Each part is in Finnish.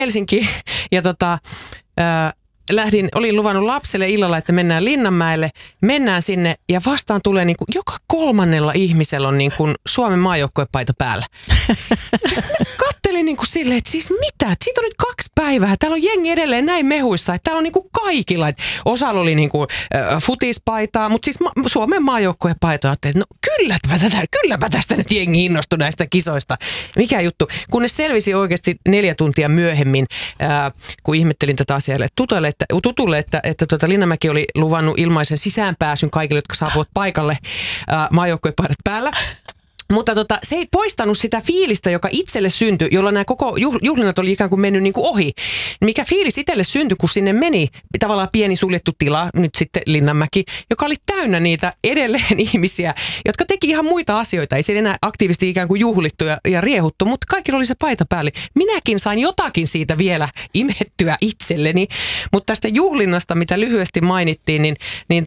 Helsinkiin ja olin luvannut lapselle illalla, että mennään Linnanmäelle, mennään sinne ja vastaan tulee niin kuin joka kolmannella ihmisellä on niin kuin Suomen maajoukkuepaita päällä. Kattelin niin kuin silleen, että siis mitä? Siitä on nyt 2 päivää. Täällä on jengi edelleen näin mehuissa, että täällä on niin kuin kaikilla. Osalla oli niin kuin futispaitaa, mutta siis Suomen maajoukkuepaita. Ajattelin, no kylläpä tästä nyt jengi innostui näistä kisoista. Mikä juttu? Kunnes selvisi oikeasti 4 tuntia myöhemmin, kun ihmettelin tätä asiaa tutulle, että Linnanmäki oli luvannut ilmaisen sisäänpääsyn kaikille, jotka saapuvat paikalle maajoukkuepaidat päällä. Mutta se ei poistanut sitä fiilistä, joka itselle syntyi, jolla nämä koko juhlinnat oli ikään kuin mennyt niin kuin ohi. Mikä fiilis itselle syntyi, kun sinne meni tavallaan pieni suljettu tila, nyt sitten Linnanmäki, joka oli täynnä niitä edelleen ihmisiä, jotka teki ihan muita asioita. Ei siellä enää aktiivisesti ikään kuin juhlittu ja riehuttu, mutta kaikilla oli se paita päälle. Minäkin sain jotakin siitä vielä imettyä itselleni, mutta tästä juhlinnasta, mitä lyhyesti mainittiin, niin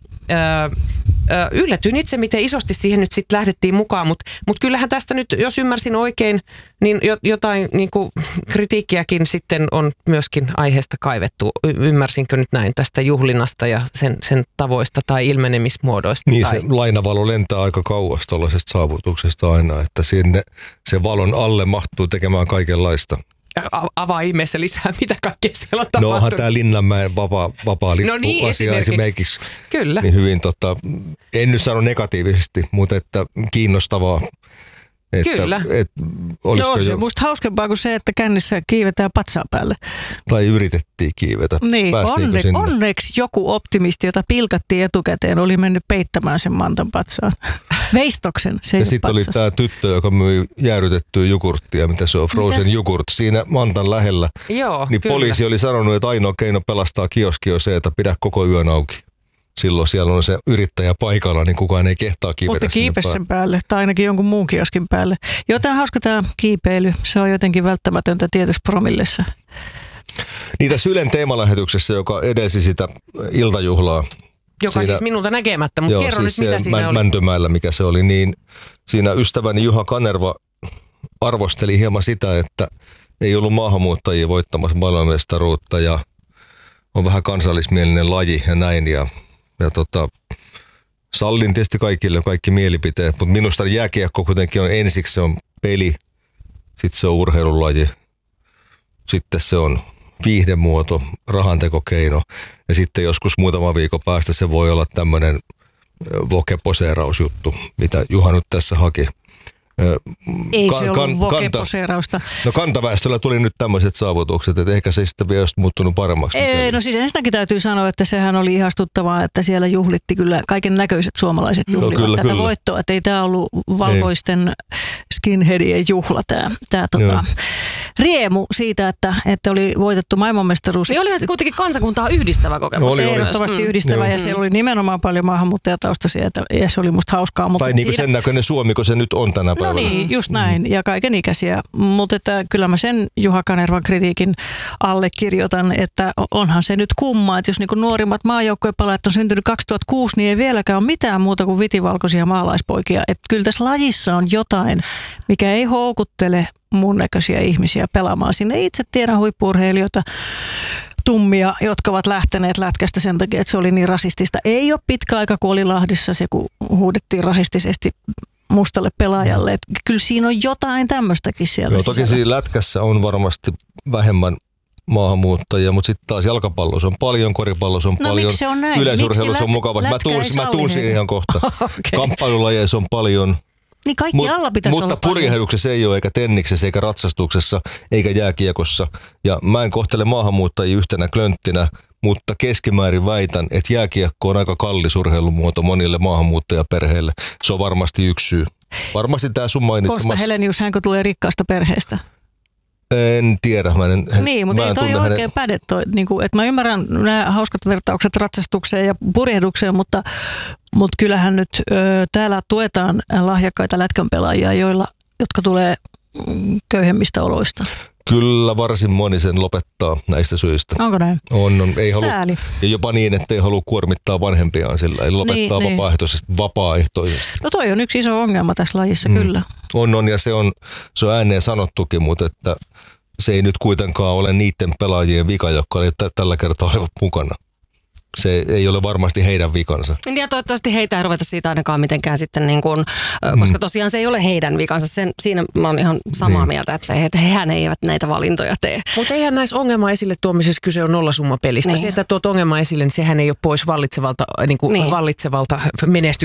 yllätyin itse, miten isosti siihen nyt sitten lähdettiin mukaan, mutta kyllähän tästä nyt, jos ymmärsin oikein, niin jotain niin kuin kritiikkiäkin sitten on myöskin aiheesta kaivettu. Ymmärsinkö nyt näin tästä juhlinnasta ja sen tavoista tai ilmenemismuodoista? Niin, se lainavalo lentää aika kauas tuollaisesta saavutuksesta aina, että sinne se valon alle mahtuu tekemään kaikenlaista. Avaa ihmeessä lisää, mitä kaikkea siellä on tapahtunut. No onhan tämä Linnanmäen vapaa asia esimerkiksi. Kyllä. Niin hyvin, en nyt sano negatiivisesti, mutta että kiinnostavaa. Kyllä. Joo, se on musta hauskempaa kuin se, että kännissä kiivetään patsaa päälle. Tai yritettiin kiivetä. Niin, onneksi joku optimisti, jota pilkattiin etukäteen, oli mennyt peittämään sen mantan patsaan. Veistoksen, se ei. Ja sitten oli tämä tyttö, joka myi jäädytettyä jogurttia, mitä se on, frozen jogurt, siinä mantan lähellä. Joo, niin kyllä. Poliisi oli sanonut, että ainoa keino pelastaa kioski on se, että pidä koko yön auki. Silloin siellä on se yrittäjä paikalla, niin kukaan ei kehtaa kiivetä. Mutta kiipesi sen päälle, tai ainakin jonkun muun kioskin päälle. Jotain hauska tämä kiipeily, se on jotenkin välttämätöntä tietysti promillessa. Niin tässä Ylen teemalähetyksessä, joka edelsi sitä iltajuhlaa. Joka siinä, siis minulta näkemättä, mutta kerro siis nyt mitä siinä oli. Mäntymäellä, mikä se oli, niin siinä ystäväni Juha Kanerva arvosteli hieman sitä, että ei ollut maahanmuuttajia voittamassa maailmanmestaruutta ja on vähän kansallismielinen laji ja näin ja sallin tietysti kaikille kaikki mielipiteet, mutta minusta jääkiekko kuitenkin on ensiksi se on peli, sitten se on urheilulaji, sitten se on viihdemuoto, rahantekokeino ja sitten joskus muutama viikon päästä se voi olla tämmöinen vokeposeerausjuttu, mitä Juha nyt tässä haki. Ei se ollut vokeposeerausta. No kantaväestöllä tuli nyt tämmöiset saavutukset, että ehkä se sitten vielä olisi muuttunut paremmaksi. Ei, no siis ensinnäkin täytyy sanoa, että sehän oli ihastuttavaa, että siellä juhlitti kyllä kaiken näköiset suomalaiset juhlivat tätä voittoa. Että ei tämä ollut valkoisten skinheadien juhla tämä riemu siitä, että oli voitettu maailmanmestaruus. Niin olihan se kuitenkin kansakuntaa yhdistävä kokemus. Se ehdottomasti yhdistävä ja siellä oli nimenomaan paljon maahanmuuttajataustaisia ja se oli musta hauskaa. Mutta tai niin kuin sen näköinen Suomi, kun se nyt on tänä päivänä. No niin, just näin ja kaikenikäisiä. Mutta että kyllä mä sen Juha Kanervan kritiikin allekirjoitan, että onhan se nyt kumma, että jos niin kuin nuorimmat maajoukkuepelaajat on syntynyt 2006, niin ei vieläkään ole mitään muuta kuin vitivalkoisia maalaispoikia. Että kyllä tässä lajissa on jotain, mikä ei houkuttele mun näköisiä ihmisiä pelaamaan sinne. Itse tiedän huippu-urheilijoita, tummia, jotka ovat lähteneet lätkästä sen takia, että se oli niin rasistista. Ei ole pitkä aika, kun oli Lahdessa se, kun huudettiin rasistisesti mustalle pelaajalle. Että kyllä siinä on jotain tämmöistäkin siellä. No, toki siinä lätkässä on varmasti vähemmän maahanmuuttajia, mutta sitten taas jalkapallossa on paljon, koripallossa on paljon, yleisurheilussa on mukava. Mä tuun siihen ihan kohta. Okay. Kamppailulajeissa on paljon. Niin kaikki alla pitäisi olla mutta purjehduksessa ei ole, eikä tenniksessä, eikä ratsastuksessa, eikä jääkiekossa. Ja mä en kohtele maahanmuuttajia yhtenä klönttinä, mutta keskimäärin väitän, että jääkiekko on aika kallis urheilumuoto monille maahanmuuttajaperheille. Se on varmasti yksi syy. Varmasti tämä sun mainitsemassa. Kosta Helenius, hänkö tulee rikkaasta perheestä? En tiedä. Niin, mutta ei toi oikein päde. Niin että mä ymmärrän nämä hauskat vertaukset ratsastukseen ja purjehdukseen, mutta kyllähän nyt täällä tuetaan lahjakkaita lätkänpelaajia, jotka tulee köyhemmistä oloista. Kyllä varsin moni sen lopettaa näistä syistä. Onko näin? On. Ei sääli. Ja jopa niin, että ei halua kuormittaa vanhempiaan sillä. Ei lopettaa vapaaehtoisesti. No toi on yksi iso ongelma tässä lajissa, kyllä. On ja se on ääneen sanottukin, mutta että se ei nyt kuitenkaan ole niiden pelaajien vika, jotka oli tällä kertaa olivat mukana. Se ei ole varmasti heidän vikansa. Ja toivottavasti heitä ei ruveta siitä ainakaan mitenkään sitten, niin kuin, koska tosiaan se ei ole heidän vikansa. Siinä mä oon ihan samaa mieltä, että hehän eivät näitä valintoja tee. Mutta eihän näissä ongelma esille tuomisessa kyse on nollasummapelistä. Se, että tuot ongelma esille, niin sehän ei ole pois vallitsevalta